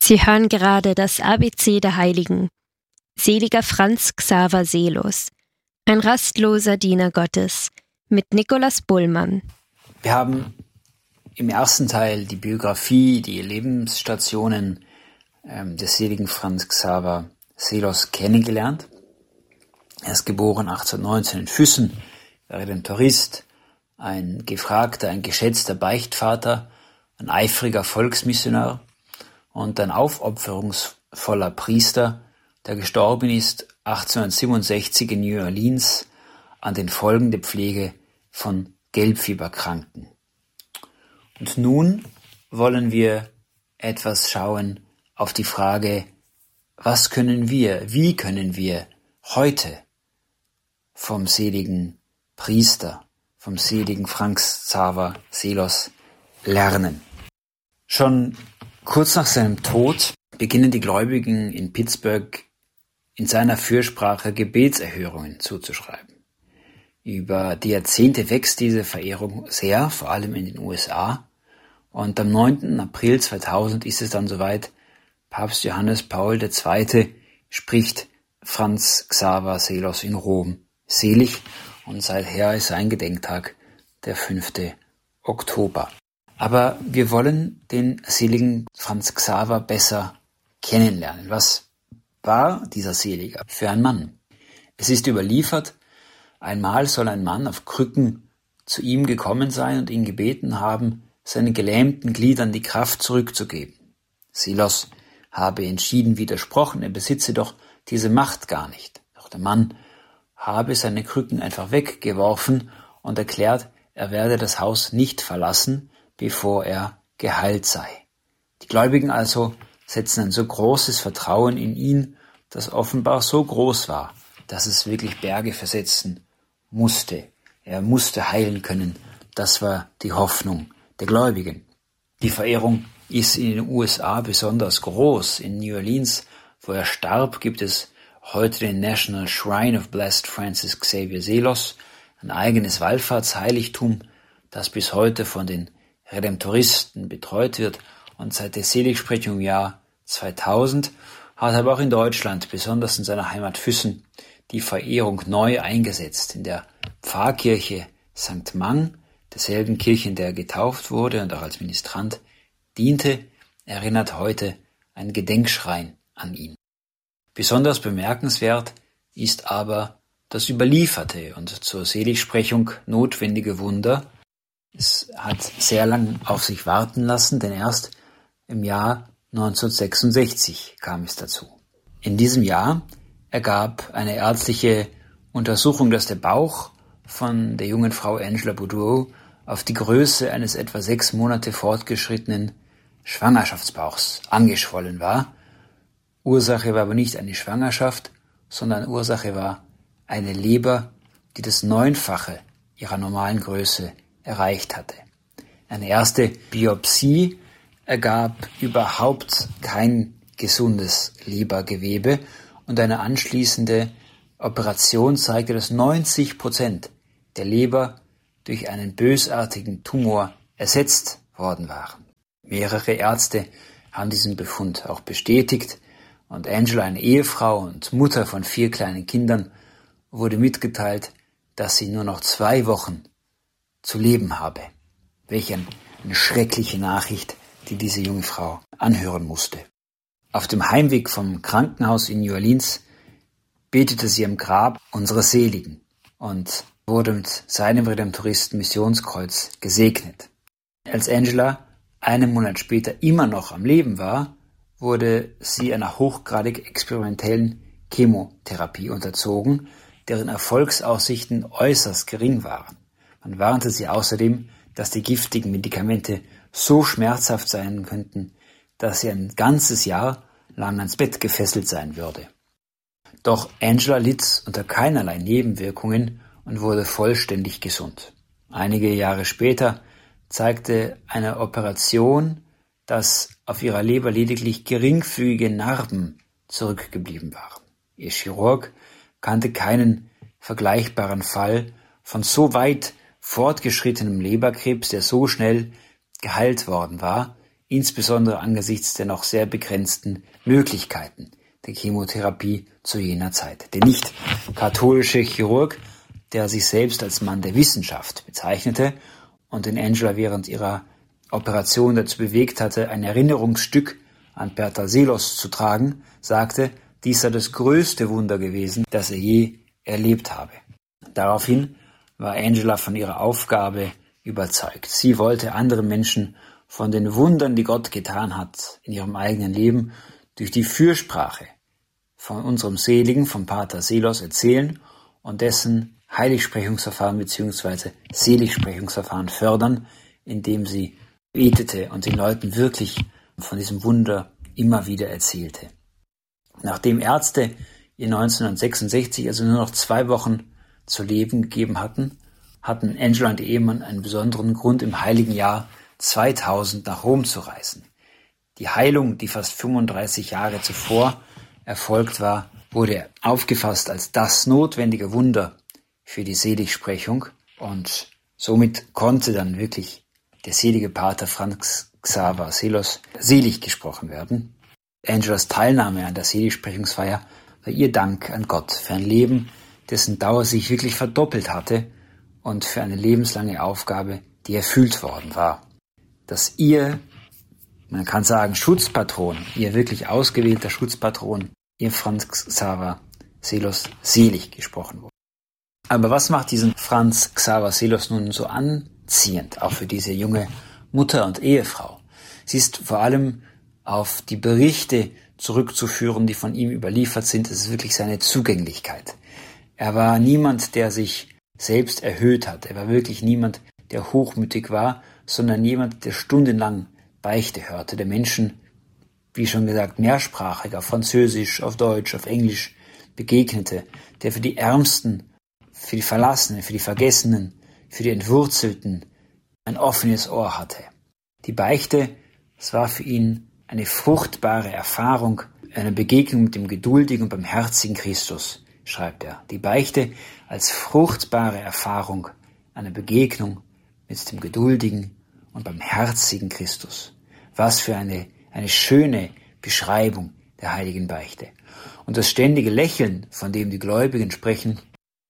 Sie hören gerade das ABC der Heiligen. Seliger Franz Xaver Seelos, ein rastloser Diener Gottes, mit Nikolaus Bullmann. Wir haben im ersten Teil die Biografie, die Lebensstationen des seligen Franz Xaver Seelos kennengelernt. Er ist geboren 1819 in Füssen, Redemptorist, ein gefragter, ein geschätzter Beichtvater, ein eifriger Volksmissionar und ein aufopferungsvoller Priester, der gestorben ist 1867 in New Orleans an den Folgen der Pflege von Gelbfieberkranken. Und nun wollen wir etwas schauen auf die Frage, wie können wir heute vom seligen Priester, vom seligen Franz Xaver Seelos lernen. Schon kurz nach seinem Tod beginnen die Gläubigen in Pittsburgh in seiner Fürsprache Gebetserhörungen zuzuschreiben. Über die Jahrzehnte wächst diese Verehrung sehr, vor allem in den USA. Und am 9. April 2000 ist es dann soweit, Papst Johannes Paul II. Spricht Franz Xaver Seelos in Rom selig und seither ist sein Gedenktag der 5. Oktober. Aber wir wollen den seligen Franz Xaver besser kennenlernen. Was war dieser Selige für ein Mann? Es ist überliefert, einmal soll ein Mann auf Krücken zu ihm gekommen sein und ihn gebeten haben, seinen gelähmten Gliedern die Kraft zurückzugeben. Seelos habe entschieden widersprochen, er besitze doch diese Macht gar nicht. Doch der Mann habe seine Krücken einfach weggeworfen und erklärt, er werde das Haus nicht verlassen, bevor er geheilt sei. Die Gläubigen also setzen ein so großes Vertrauen in ihn, das offenbar so groß war, dass es wirklich Berge versetzen musste. Er musste heilen können. Das war die Hoffnung der Gläubigen. Die Verehrung ist in den USA besonders groß. In New Orleans, wo er starb, gibt es heute den National Shrine of Blessed Francis Xavier Seelos, ein eigenes Wallfahrtsheiligtum, das bis heute von den Redemptoristen betreut wird und seit der Seligsprechung im Jahr 2000 hat aber auch in Deutschland, besonders in seiner Heimat Füssen, die Verehrung neu eingesetzt. In der Pfarrkirche St. Mang, derselben Kirche, in der er getauft wurde und auch als Ministrant diente, erinnert heute ein Gedenkschrein an ihn. Besonders bemerkenswert ist aber das überlieferte und zur Seligsprechung notwendige Wunder. Es hat sehr lang auf sich warten lassen, denn erst im Jahr 1966 kam es dazu. In diesem Jahr ergab eine ärztliche Untersuchung, dass der Bauch von der jungen Frau Angela Boudreau auf die Größe eines etwa 6 Monate fortgeschrittenen Schwangerschaftsbauchs angeschwollen war. Ursache war aber nicht eine Schwangerschaft, sondern Ursache war eine Leber, die das 9-fache ihrer normalen Größe erreicht hatte. Eine erste Biopsie ergab überhaupt kein gesundes Lebergewebe und eine anschließende Operation zeigte, dass 90% der Leber durch einen bösartigen Tumor ersetzt worden waren. Mehrere Ärzte haben diesen Befund auch bestätigt und Angela, eine Ehefrau und Mutter von 4 kleinen Kindern, wurde mitgeteilt, dass sie nur noch 2 Wochen zu leben habe. Welch eine schreckliche Nachricht, die diese junge Frau anhören musste. Auf dem Heimweg vom Krankenhaus in New Orleans betete sie am Grab unserer Seligen und wurde mit seinem Redemptoristen-Missionskreuz gesegnet. Als Angela 1 Monat später immer noch am Leben war, wurde sie einer hochgradig experimentellen Chemotherapie unterzogen, deren Erfolgsaussichten äußerst gering waren. Man warnte sie außerdem, dass die giftigen Medikamente so schmerzhaft sein könnten, dass sie ein ganzes Jahr lang ans Bett gefesselt sein würde. Doch Angela litt unter keinerlei Nebenwirkungen und wurde vollständig gesund. Einige Jahre später zeigte eine Operation, dass auf ihrer Leber lediglich geringfügige Narben zurückgeblieben waren. Ihr Chirurg kannte keinen vergleichbaren Fall von so weit fortgeschrittenem Leberkrebs, der so schnell geheilt worden war, insbesondere angesichts der noch sehr begrenzten Möglichkeiten der Chemotherapie zu jener Zeit. Der nicht-katholische Chirurg, der sich selbst als Mann der Wissenschaft bezeichnete und den Angela während ihrer Operation dazu bewegt hatte, ein Erinnerungsstück an Bertha Seelos zu tragen, sagte, dies sei das größte Wunder gewesen, das er je erlebt habe. Daraufhin war Angela von ihrer Aufgabe überzeugt. Sie wollte anderen Menschen von den Wundern, die Gott getan hat in ihrem eigenen Leben, durch die Fürsprache von unserem Seligen, vom Pater Seelos, erzählen und dessen Heiligsprechungsverfahren bzw. Seligsprechungsverfahren fördern, indem sie betete und den Leuten wirklich von diesem Wunder immer wieder erzählte. Nachdem Ärzte ihr 1966, also nur noch 2 Wochen zu leben gegeben hatten Angela und ihr Ehemann einen besonderen Grund, im heiligen Jahr 2000 nach Rom zu reisen. Die Heilung, die fast 35 Jahre zuvor erfolgt war, wurde aufgefasst als das notwendige Wunder für die Seligsprechung und somit konnte dann wirklich der selige Pater Franz Xaver Seelos selig gesprochen werden. Angelas Teilnahme an der Seligsprechungsfeier war ihr Dank an Gott für ein Leben, dessen Dauer sich wirklich verdoppelt hatte und für eine lebenslange Aufgabe, die erfüllt worden war. Dass ihr, man kann sagen, Schutzpatron, ihr wirklich ausgewählter Schutzpatron, ihr Franz Xaver Seelos selig gesprochen wurde. Aber was macht diesen Franz Xaver Seelos nun so anziehend, auch für diese junge Mutter und Ehefrau? Sie ist vor allem auf die Berichte zurückzuführen, die von ihm überliefert sind. Es ist wirklich seine Zugänglichkeit. Er war niemand, der sich selbst erhöht hat. Er war wirklich niemand, der hochmütig war, sondern jemand, der stundenlang Beichte hörte, der Menschen, wie schon gesagt, mehrsprachig, auf Französisch, auf Deutsch, auf Englisch begegnete, der für die Ärmsten, für die Verlassenen, für die Vergessenen, für die Entwurzelten ein offenes Ohr hatte. Die Beichte, es war für ihn eine fruchtbare Erfahrung, eine Begegnung mit dem geduldigen und barmherzigen Christus, schreibt er. Die Beichte als fruchtbare Erfahrung, eine Begegnung mit dem geduldigen und barmherzigen Christus. Was für eine schöne Beschreibung der heiligen Beichte. Und das ständige Lächeln, von dem die Gläubigen sprechen,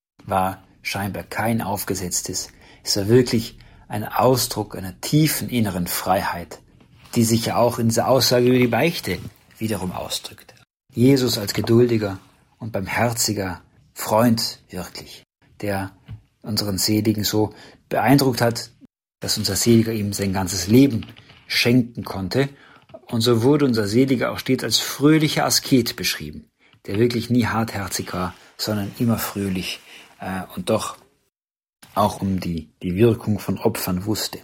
war scheinbar kein aufgesetztes. Es war wirklich ein Ausdruck einer tiefen inneren Freiheit, die sich ja auch in dieser Aussage über die Beichte wiederum ausdrückt. Jesus als geduldiger und barmherziger Freund wirklich, der unseren Seligen so beeindruckt hat, dass unser Seliger ihm sein ganzes Leben schenken konnte. Und so wurde unser Seliger auch stets als fröhlicher Asket beschrieben, der wirklich nie hartherzig war, sondern immer fröhlich und doch auch um die Wirkung von Opfern wusste.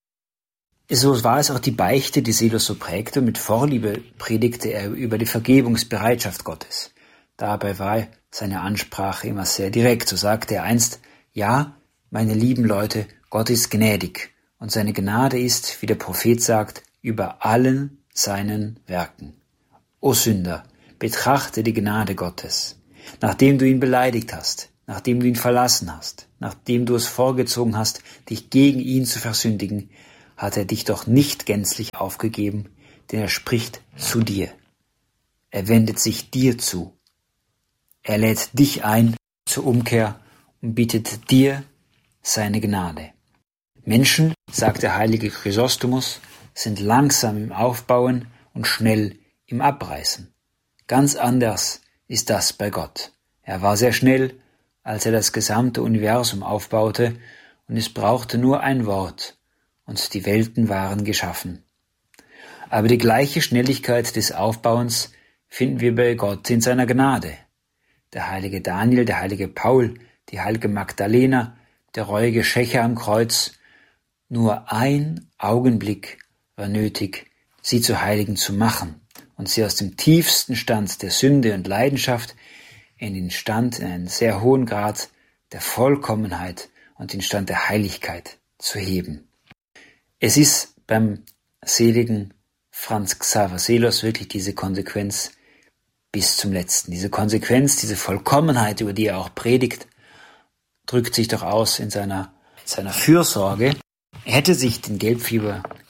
So war es auch die Beichte, die Seelos so prägte. Mit Vorliebe predigte er über die Vergebungsbereitschaft Gottes. Dabei war seine Ansprache immer sehr direkt. So sagte er einst, ja, meine lieben Leute, Gott ist gnädig und seine Gnade ist, wie der Prophet sagt, über allen seinen Werken. O Sünder, betrachte die Gnade Gottes. Nachdem du ihn beleidigt hast, nachdem du ihn verlassen hast, nachdem du es vorgezogen hast, dich gegen ihn zu versündigen, hat er dich doch nicht gänzlich aufgegeben, denn er spricht zu dir. Er wendet sich dir zu. Er lädt dich ein zur Umkehr und bietet dir seine Gnade. Menschen, sagt der heilige Chrysostomus, sind langsam im Aufbauen und schnell im Abreißen. Ganz anders ist das bei Gott. Er war sehr schnell, als er das gesamte Universum aufbaute, und es brauchte nur ein Wort, und die Welten waren geschaffen. Aber die gleiche Schnelligkeit des Aufbauens finden wir bei Gott in seiner Gnade. Der heilige Daniel, der heilige Paul, die heilige Magdalena, der reuige Schächer am Kreuz, nur ein Augenblick war nötig, sie zu Heiligen zu machen und sie aus dem tiefsten Stand der Sünde und Leidenschaft in den Stand, in einen sehr hohen Grad der Vollkommenheit und den Stand der Heiligkeit zu heben. Es ist beim seligen Franz Xaver Seelos wirklich diese Konsequenz bis zum Letzten. Diese Konsequenz, diese Vollkommenheit, über die er auch predigt, drückt sich doch aus in seiner Fürsorge. Er hätte sich den Gelbfieber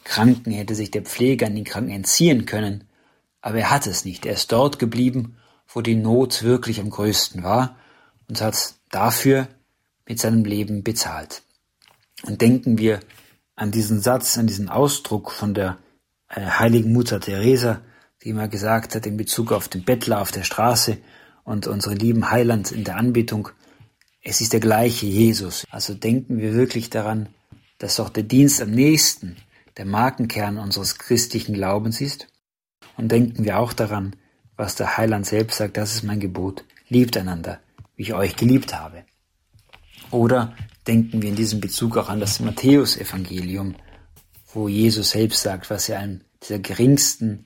Kranken, hätte sich der Pfleger an den Kranken entziehen können, aber er hat es nicht. Er ist dort geblieben, wo die Not wirklich am größten war und hat dafür mit seinem Leben bezahlt. Und denken wir an diesen Satz, an diesen Ausdruck von der heiligen Mutter Teresa, die immer gesagt hat in Bezug auf den Bettler auf der Straße und unseren lieben Heiland in der Anbetung, es ist der gleiche Jesus. Also denken wir wirklich daran, dass doch der Dienst am nächsten der Markenkern unseres christlichen Glaubens ist. Und denken wir auch daran, was der Heiland selbst sagt, das ist mein Gebot, liebt einander, wie ich euch geliebt habe. Oder denken wir in diesem Bezug auch an das Matthäus-Evangelium, wo Jesus selbst sagt, was ihr einem dieser Geringsten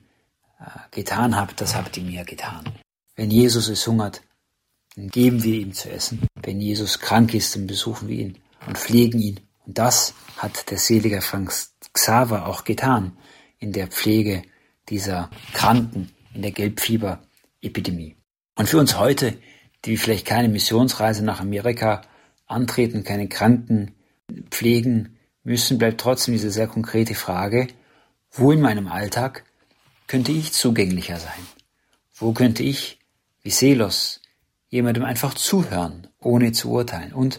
getan habt, das habt ihr mir getan. Wenn Jesus es hungert, dann geben wir ihm zu essen. Wenn Jesus krank ist, dann besuchen wir ihn und pflegen ihn. Und das hat der selige Franz Xaver auch getan in der Pflege dieser Kranken in der Gelbfieberepidemie. Und für uns heute, die vielleicht keine Missionsreise nach Amerika antreten, keine Kranken pflegen müssen, bleibt trotzdem diese sehr konkrete Frage, wo in meinem Alltag könnte ich zugänglicher sein? Wo könnte ich, wie Selos, jemandem einfach zuhören, ohne zu urteilen? Und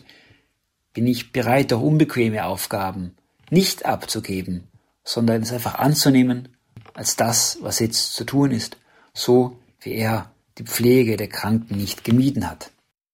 bin ich bereit, auch unbequeme Aufgaben nicht abzugeben, sondern es einfach anzunehmen als das, was jetzt zu tun ist, so wie er die Pflege der Kranken nicht gemieden hat.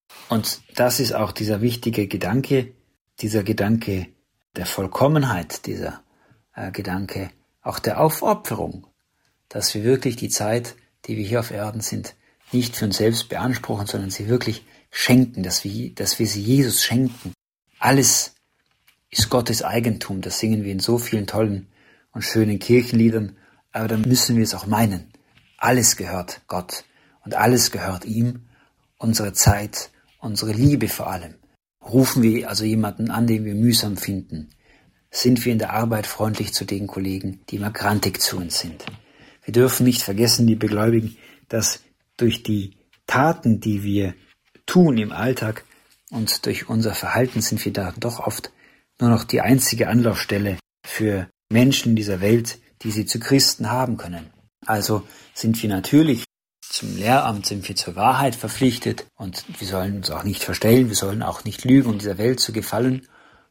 Und das ist auch dieser wichtige Gedanke, dieser Gedanke der Vollkommenheit, dieser Gedanke auch der Aufopferung, dass wir wirklich die Zeit, die wir hier auf Erden sind, nicht für uns selbst beanspruchen, sondern sie wirklich schenken, dass wir sie Jesus schenken. Alles ist Gottes Eigentum, das singen wir in so vielen tollen und schönen Kirchenliedern, aber dann müssen wir es auch meinen. Alles gehört Gott und alles gehört ihm, unsere Zeit, unsere Liebe vor allem. Rufen wir also jemanden an, den wir mühsam finden? Sind wir in der Arbeit freundlich zu den Kollegen, die immer grantig zu uns sind? Wir dürfen nicht vergessen, liebe Gläubigen, dass durch die Taten, die wir tun im Alltag und durch unser Verhalten sind wir da doch oft nur noch die einzige Anlaufstelle für Menschen dieser Welt, die sie zu Christen haben können. Also sind wir natürlich zum Lehramt, sind wir zur Wahrheit verpflichtet und wir sollen uns auch nicht verstellen, wir sollen auch nicht lügen, um dieser Welt zu gefallen.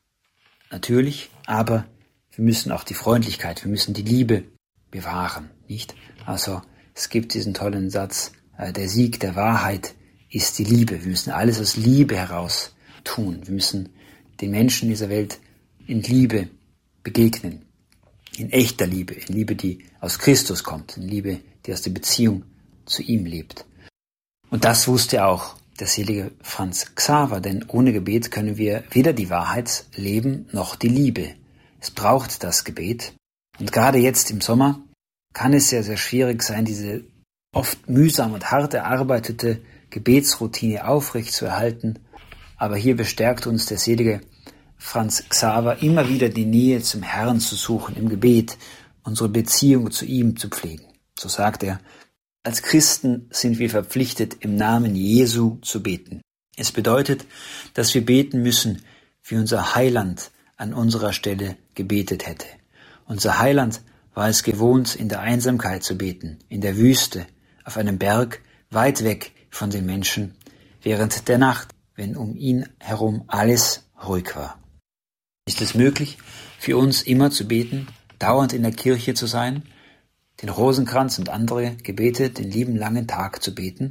Natürlich, aber wir müssen auch die Freundlichkeit, wir müssen die Liebe bewahren, nicht? Also es gibt diesen tollen Satz, der Sieg der Wahrheit ist die Liebe. Wir müssen alles aus Liebe heraus tun. Wir müssen den Menschen dieser Welt in Liebe begegnen. In echter Liebe, in Liebe, die aus Christus kommt, in Liebe, die aus der Beziehung zu ihm lebt. Und das wusste auch der selige Franz Xaver, denn ohne Gebet können wir weder die Wahrheit leben noch die Liebe. Es braucht das Gebet. Und gerade jetzt im Sommer kann es sehr, sehr schwierig sein, diese oft mühsam und hart erarbeitete Gebetsroutine aufrecht zu erhalten. Aber hier bestärkt uns der selige Franz Xaver, immer wieder die Nähe zum Herrn zu suchen im Gebet, unsere Beziehung zu ihm zu pflegen. So sagt er, als Christen sind wir verpflichtet, im Namen Jesu zu beten. Es bedeutet, dass wir beten müssen, wie unser Heiland an unserer Stelle gebetet hätte. Unser Heiland war es gewohnt, in der Einsamkeit zu beten, in der Wüste, auf einem Berg, weit weg von den Menschen, während der Nacht, wenn um ihn herum alles ruhig war. Ist es möglich, für uns immer zu beten, dauernd in der Kirche zu sein, den Rosenkranz und andere Gebete den lieben langen Tag zu beten?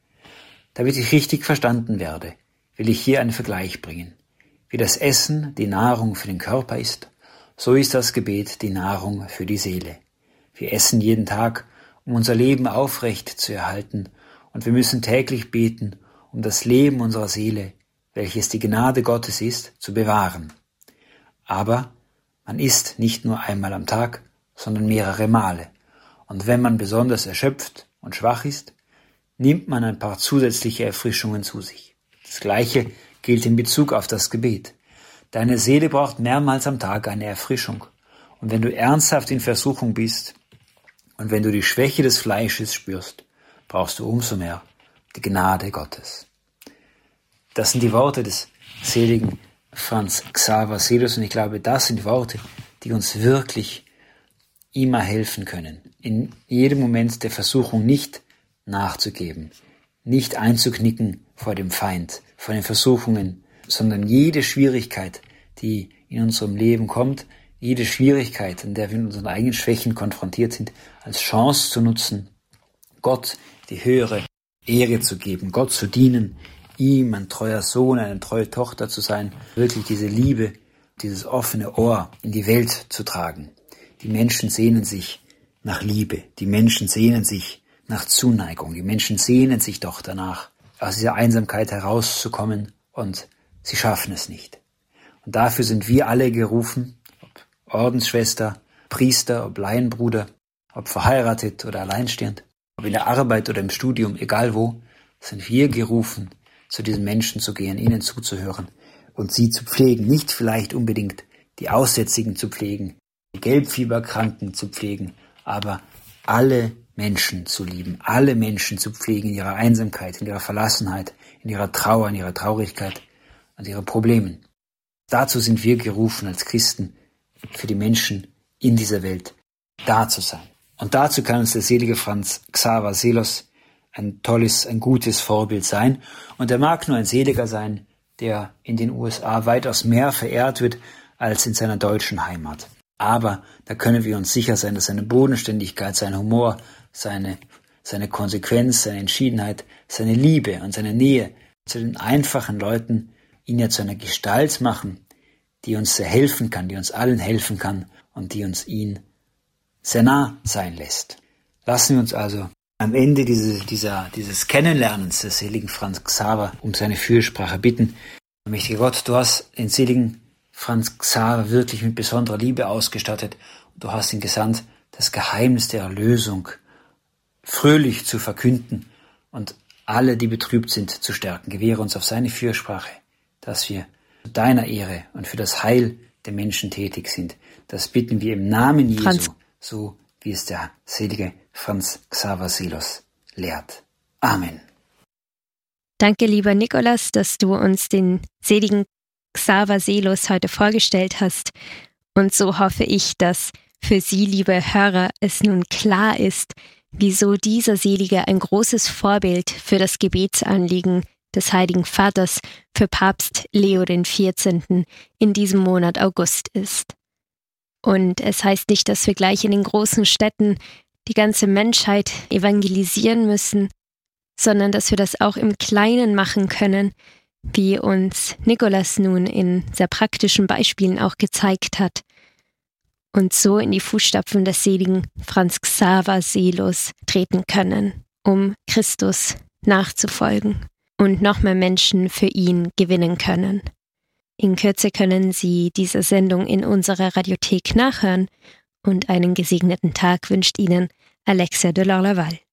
Damit ich richtig verstanden werde, will ich hier einen Vergleich bringen. Wie das Essen die Nahrung für den Körper ist, so ist das Gebet die Nahrung für die Seele. Wir essen jeden Tag, um unser Leben aufrecht zu erhalten, und wir müssen täglich beten, um das Leben unserer Seele, welches die Gnade Gottes ist, zu bewahren. Aber man isst nicht nur einmal am Tag, sondern mehrere Male. Und wenn man besonders erschöpft und schwach ist, nimmt man ein paar zusätzliche Erfrischungen zu sich. Das Gleiche gilt in Bezug auf das Gebet. Deine Seele braucht mehrmals am Tag eine Erfrischung. Und wenn du ernsthaft in Versuchung bist und wenn du die Schwäche des Fleisches spürst, brauchst du umso mehr die Gnade Gottes. Das sind die Worte des seligen Franz Xaver Selos und ich glaube, das sind Worte, die uns wirklich immer helfen können, in jedem Moment der Versuchung nicht nachzugeben, nicht einzuknicken vor dem Feind, vor den Versuchungen, sondern jede Schwierigkeit, die in unserem Leben kommt, jede Schwierigkeit, in der wir mit unseren eigenen Schwächen konfrontiert sind, als Chance zu nutzen, Gott die höhere Ehre zu geben, Gott zu dienen, ihm ein treuer Sohn, eine treue Tochter zu sein, wirklich diese Liebe, dieses offene Ohr in die Welt zu tragen. Die Menschen sehnen sich nach Liebe, die Menschen sehnen sich nach Zuneigung, die Menschen sehnen sich doch danach, aus dieser Einsamkeit herauszukommen, und sie schaffen es nicht. Und dafür sind wir alle gerufen, ob Ordensschwester, Priester, ob Laienbruder, ob verheiratet oder alleinstehend, ob in der Arbeit oder im Studium, egal wo, sind wir gerufen, zu diesen Menschen zu gehen, ihnen zuzuhören und sie zu pflegen. Nicht vielleicht unbedingt die Aussätzigen zu pflegen, die Gelbfieberkranken zu pflegen, aber alle Menschen zu lieben, alle Menschen zu pflegen in ihrer Einsamkeit, in ihrer Verlassenheit, in ihrer Trauer, in ihrer Traurigkeit und ihren Problemen. Dazu sind wir gerufen als Christen, für die Menschen in dieser Welt da zu sein. Und dazu kann uns der selige Franz Xaver Seelos ein tolles, ein gutes Vorbild sein. Und er mag nur ein Seliger sein, der in den USA weitaus mehr verehrt wird als in seiner deutschen Heimat. Aber da können wir uns sicher sein, dass seine Bodenständigkeit, sein Humor, seine Konsequenz, seine Entschiedenheit, seine Liebe und seine Nähe zu den einfachen Leuten ihn ja zu einer Gestalt machen, die uns sehr helfen kann, die uns allen helfen kann und die uns ihn sehr nah sein lässt. Lassen wir uns also am Ende dieses Kennenlernens des seligen Franz Xaver um seine Fürsprache bitten. Mächtiger Gott, du hast den seligen Franz Xaver wirklich mit besonderer Liebe ausgestattet und du hast ihn gesandt, das Geheimnis der Erlösung fröhlich zu verkünden und alle, die betrübt sind, zu stärken. Gewähre uns auf seine Fürsprache, dass wir zu deiner Ehre und für das Heil der Menschen tätig sind. Das bitten wir im Namen Jesu, so wie es der selige Franz Xaver Seelos lehrt. Amen. Danke, lieber Nikolaus, dass du uns den seligen Xaver Seelos heute vorgestellt hast. Und so hoffe ich, dass für Sie, liebe Hörer, es nun klar ist, wieso dieser Selige ein großes Vorbild für das Gebetsanliegen des Heiligen Vaters für Papst Leo XIV. In diesem Monat August ist. Und es heißt nicht, dass wir gleich in den großen Städten die ganze Menschheit evangelisieren müssen, sondern dass wir das auch im Kleinen machen können, wie uns Nikolaus nun in sehr praktischen Beispielen auch gezeigt hat, und so in die Fußstapfen des seligen Franz Xaver Seelos treten können, um Christus nachzufolgen und noch mehr Menschen für ihn gewinnen können. In Kürze können Sie diese Sendung in unserer Radiothek nachhören und einen gesegneten Tag wünscht Ihnen Alexia de Lorlaval.